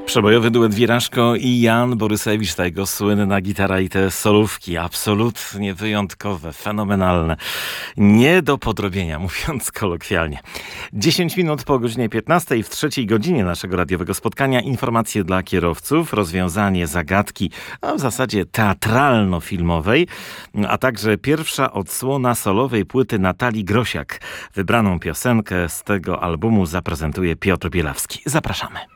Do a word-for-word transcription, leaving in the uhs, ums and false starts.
Przebojowy duet Wieraszko i Jan Borysewicz, ta jego słynna gitara i te solówki, absolutnie wyjątkowe, fenomenalne. Nie do podrobienia, mówiąc kolokwialnie. dziesięć minut po godzinie piętnastej, w trzeciej godzinie naszego radiowego spotkania informacje dla kierowców, rozwiązanie zagadki, a w zasadzie teatralno-filmowej, a także pierwsza odsłona solowej płyty Natalii Grosiak. Wybraną piosenkę z tego albumu zaprezentuje Piotr Bielawski. Zapraszamy.